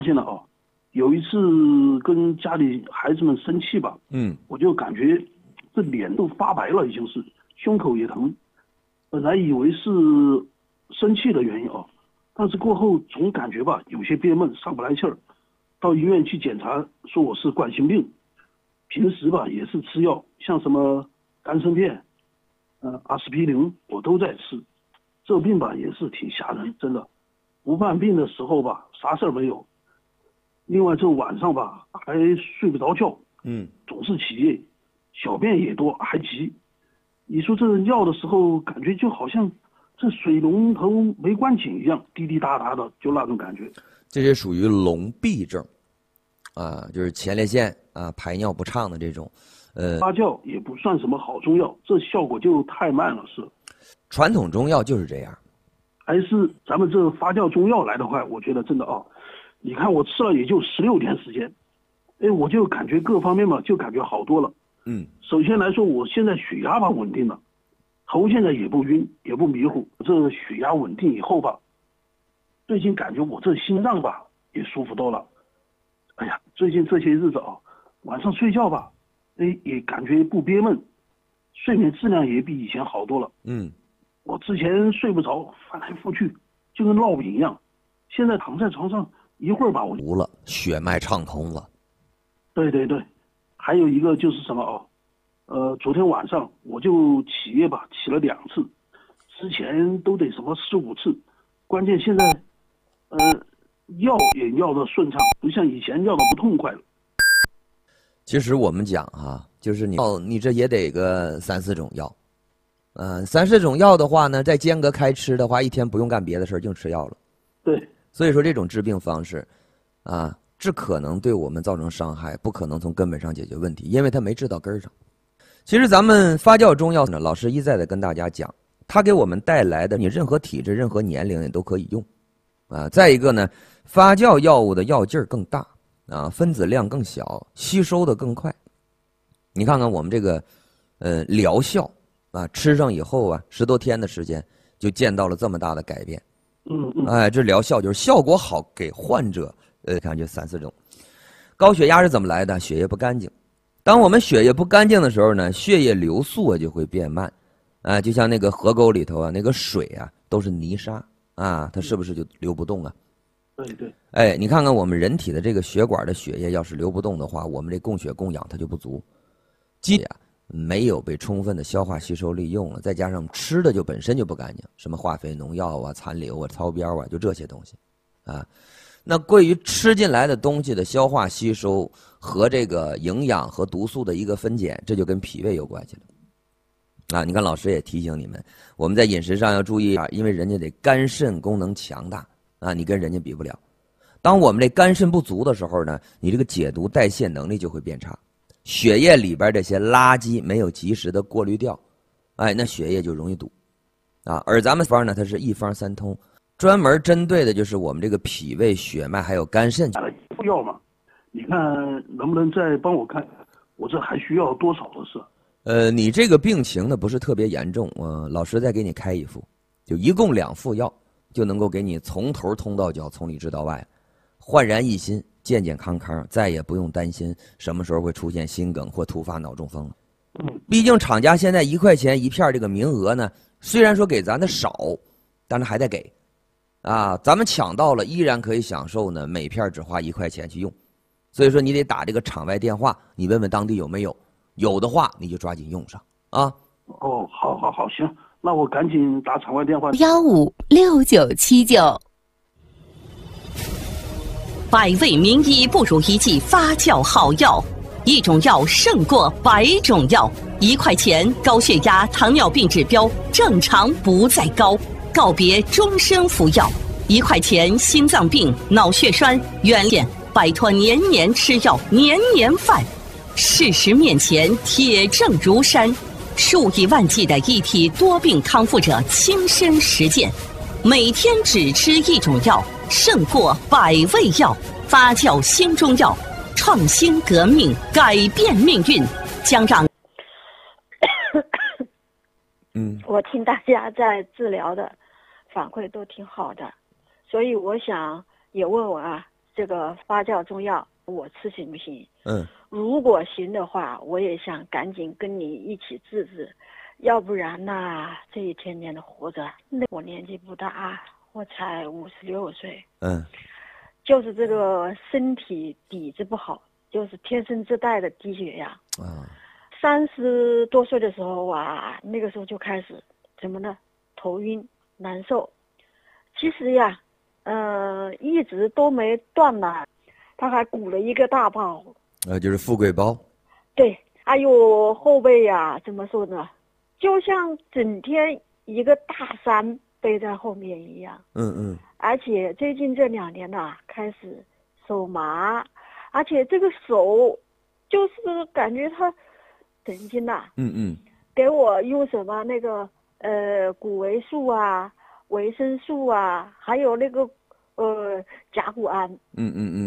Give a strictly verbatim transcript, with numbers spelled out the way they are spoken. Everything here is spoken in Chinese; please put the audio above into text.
现了啊，有一次跟家里孩子们生气吧， 嗯， 我就感觉这脸都发白了，已经是胸口也疼。本来以为是生气的原因啊，但是过后总感觉吧有些憋闷，上不来气儿。到医院去检查，说我是冠心病。平时吧也是吃药，像什么丹参片、呃阿司匹林我都在吃。这病吧也是挺吓人，真的。不犯病的时候吧啥事儿没有，另外这晚上吧还睡不着觉， 嗯， 总是起夜，小便也多还急。你说这尿的时候感觉就好像这水龙头没关紧一样，滴滴答答的，就那种感觉。 这些属于笼闭症，啊，就是前列腺啊排尿不畅的这种，呃， 发酵也不算什么好中药，这效果就太慢了，是。 传统中药就是这样。 还是咱们这发酵中药来的话，我觉得真的啊，你看我吃了也就十六天时间，哎，我就感觉各方面嘛就感觉好多了。 嗯， 首先来说，我现在血压吧稳定了，头现在也不晕也不迷糊，这血压稳定以后吧，最近感觉我这心脏吧也舒服多了。哎呀，最近这些日子啊，晚上睡觉吧，哎也感觉不憋闷，睡眠质量也比以前好多了。 嗯， 我之前睡不着，翻来覆去就跟烙饼一样，现在躺在床上一会儿吧我无了，血脉畅通了。 对对对，还有一个就是什么哦，呃，昨天晚上我就起夜吧，起了两次，之前都得什么四五次，关键现在，呃，药也药的顺畅，不像以前药的不痛快了。 其实我们讲啊，就是你哦，你这也得个三四种药，嗯、呃，三四种药的话呢，再间隔开吃的话，一天不用干别的事儿，净吃药了。 对， 所以说这种治病方式，啊，只可能对我们造成伤害，不可能从根本上解决问题，因为它没治到根儿上。其实咱们发酵中药呢，老师一再的跟大家讲，它给我们带来的，你任何体质、任何年龄你都可以用，啊，再一个呢，发酵药物的药劲儿更大，啊，分子量更小，吸收的更快。你看看我们这个，呃，疗效啊，吃上以后啊，十多天的时间就见到了这么大的改变。 嗯嗯， 哎，这疗效就是效果好，给患者，呃，看就三四种。高血压是怎么来的？血液不干净。当我们血液不干净的时候呢，血液流速啊就会变慢，啊，就像那个河沟里头啊，那个水啊都是泥沙啊，它是不是就流不动啊？ 对对， 哎，你看看我们人体的这个血管的血液要是流不动的话，我们这供血供氧它就不足，肌呀没有被充分的消化吸收利用了，再加上吃的就本身就不干净，什么化肥、农药啊、残留啊、超标啊，就这些东西，啊。那关于吃进来的东西的消化吸收和这个营养和毒素的一个分解，这就跟脾胃有关系了。啊，你看老师也提醒你们，我们在饮食上要注意啊，因为人家得肝肾功能强大啊，你跟人家比不了。当我们这肝肾不足的时候呢，你这个解毒代谢能力就会变差，血液里边这些垃圾没有及时的过滤掉，哎，那血液就容易堵啊。而咱们方呢，它是一方三通。专门针对的就是我们这个脾胃、血脉还有肝肾。 打了一副药嘛，你看能不能再帮我看，我这还需要多少的是？ 呃，你这个病情呢不是特别严重，呃，老师再给你开一副，就一共两副药，就能够给你从头通到脚，从里治到外，焕然一新，健健康康，再也不用担心什么时候会出现心梗或突发脑中风了。 嗯， 毕竟厂家现在一块钱一片这个名额呢，虽然说给咱的少，但是还得给。啊，咱们抢到了，依然可以享受呢，每片只花一块钱去用，所以说你得打这个场外电话，你问问当地有没有，有的话你就抓紧用上啊。 哦，好好好，行，那我赶紧打场外电话。 幺五六九七九。 百味名医不如一剂发酵好药，一种药胜过百种药。一块钱，高血压、糖尿病指标正常不再高。告别终身服药，一块钱心脏病、脑血栓、原点，摆脱年年吃药、年年犯。事实面前，铁证如山，数以万计的一体多病康复者亲身实践，每天只吃一种药，胜过百味药。发酵新中药，创新革命，改变命运，将让。 嗯， 我听大家在治疗的反馈都挺好的，所以我想也问问啊，这这个发酵中药，我吃行不行？ 嗯， 如果行的话，我也想赶紧跟你一起治治，要不然呐，这一天天的活着，那我年纪不大，我才五十六岁。 嗯， 就是这个身体底子不好，就是天生自带的低血压啊。 三十多岁的时候啊，那个时候就开始什么呢？头晕难受。其实呀，呃，一直都没断呢，他还鼓了一个大包。 呃，就是富贵包。 对，还有后背呀，怎么说呢？就像整天一个大山背在后面一样。 嗯嗯。 而且最近这两年呐、啊，开始手麻，而且这个手就是感觉它神经呐、啊， 嗯嗯， 给我用什么那个呃谷维素啊、维生素啊，还有那个呃甲钴胺。 嗯嗯嗯。